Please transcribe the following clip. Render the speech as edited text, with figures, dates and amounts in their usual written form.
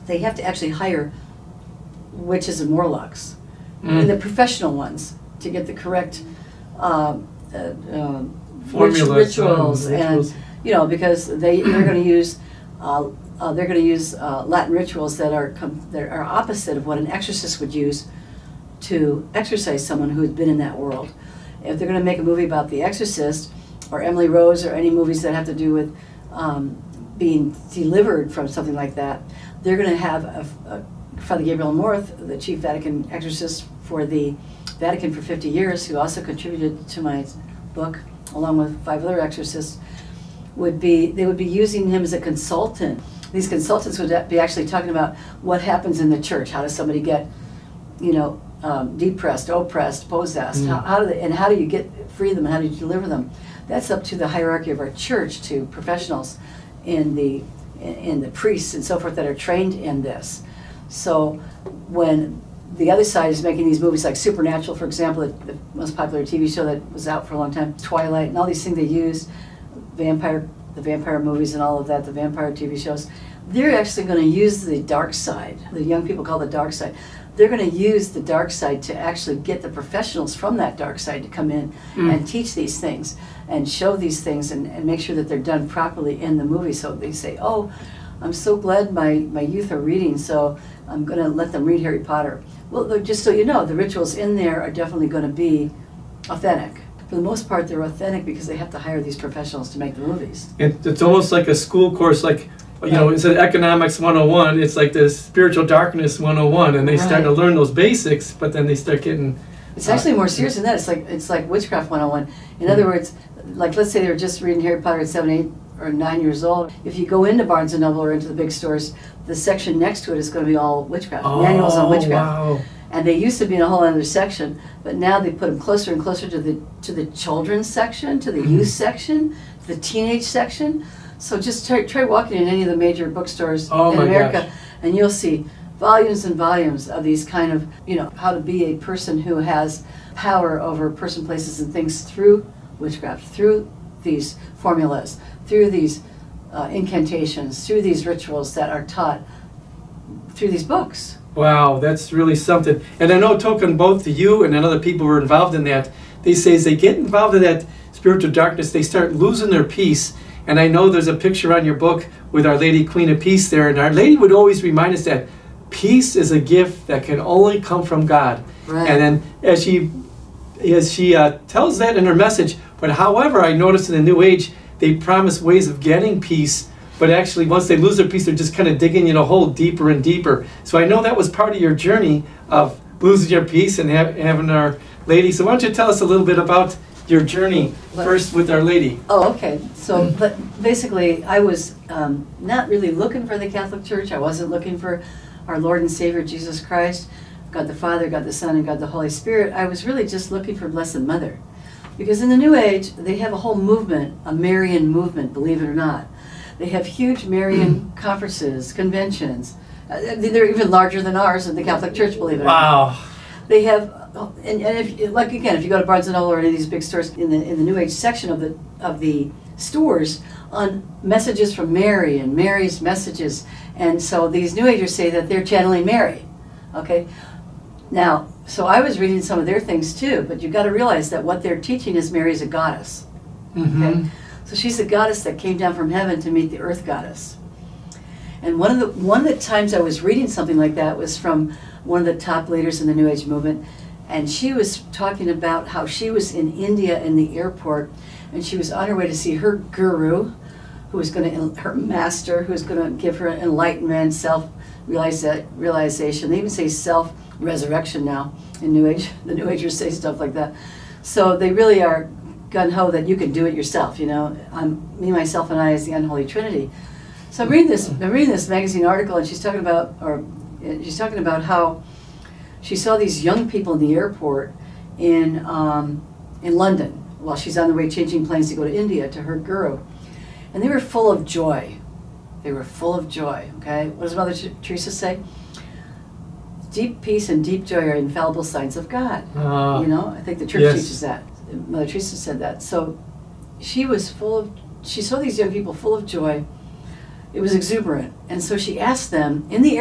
they have to actually hire witches and warlocks, and the professional ones, to get the correct rituals, and because they're going to use Latin rituals that are opposite of what an exorcist would use to exorcise someone who had been in that world. If they're going to make a movie about The Exorcist or Emily Rose or any movies that have to do with being delivered from something like that, they're going to have Father Gabriel Amorth, the chief Vatican exorcist for the Vatican for 50 years, who also contributed to my book, along with 5 other exorcists. They would be using him as a consultant. These consultants would be actually talking about what happens in the church. How does somebody get, depressed, oppressed, possessed? How do you free them? How do you deliver them? That's up to the hierarchy of our church, to professionals in the priests and so forth that are trained in this. So when the other side is making these movies like Supernatural, for example, the most popular TV show that was out for a long time, Twilight, and all these things they use, the vampire movies and all of that, the vampire TV shows, they're actually going to use the dark side. The young people call it the dark side. They're going to use the dark side to actually get the professionals from that dark side to come in and teach these things and show these things and make sure that they're done properly in the movie. So they say, oh, I'm so glad my youth are reading, so I'm going to let them read Harry Potter. Well, just so you know, the rituals in there are definitely going to be authentic. For the most part, they're authentic because they have to hire these professionals to make the movies. It's almost like a school course, like, instead of Economics 101, it's like the Spiritual Darkness 101, and they start to learn those basics, but then they start getting... It's actually more serious than that. It's like Witchcraft 101. In other words, like, let's say they were just reading Harry Potter at 7, 8, or 9 years old. If you go into Barnes & Noble or into the big stores, the section next to it is going to be all witchcraft, manuals on witchcraft. Wow. And they used to be in a whole other section, but now they put them closer and closer to the children's section, to the youth section, to the teenage section. So just try walking in any of the major bookstores in America, and you'll see volumes and volumes of these kind of, how to be a person who has power over person, places, and things through witchcraft, through these formulas, through these incantations, through these rituals that are taught through these books. Wow, that's really something. And I know, Token, both you and other people were involved in that. They say as they get involved in that spiritual darkness, they start losing their peace. And I know there's a picture on your book with Our Lady, Queen of Peace there, and Our Lady would always remind us that peace is a gift that can only come from God. Right. And then as she tells that in her message, but however, I noticed in the New Age, they promise ways of getting peace, but actually once they lose their peace, they're just kind of digging in a hole deeper and deeper. So I know that was part of your journey of losing your peace and having Our Lady. So why don't you tell us a little bit about your journey first with Our Lady? Oh, okay. So, but basically, I was not really looking for the Catholic Church. I wasn't looking for our Lord and Savior, Jesus Christ, God the Father, God the Son, and God the Holy Spirit. I was really just looking for Blessed Mother. Because in the New Age, they have a whole movement, a Marian movement, believe it or not. They have huge Marian conferences, conventions. They're even larger than ours in the Catholic Church, believe it or not. Wow. They have, and if if you go to Barnes & Noble or any of these big stores in the New Age section of the stores, on messages from Mary and Mary's messages, and so these New Agers say that they're channeling Mary. Okay, now, so I was reading some of their things too, but you've got to realize that what they're teaching is Mary's a goddess. Okay, so she's a goddess that came down from heaven to meet the earth goddess. And one of the times I was reading something like that was from one of the top leaders in the New Age movement, and she was talking about how she was in India in the airport, and she was on her way to see her guru, her master, who was going to give her enlightenment, self-realization. They even say self-resurrection now in New Age. The New Agers say stuff like that. So they really are gung-ho that you can do it yourself, me, myself, and I as the unholy Trinity. So I'm reading this magazine article, and she's talking about how she saw these young people in the airport in London while she's on the way changing planes to go to India to her guru, and they were full of joy. They were full of joy. Okay, what does Mother Teresa say? Deep peace and deep joy are infallible signs of God. I think the church teaches that. Mother Teresa said that. So she saw these young people full of joy. It was exuberant, and so she asked them in the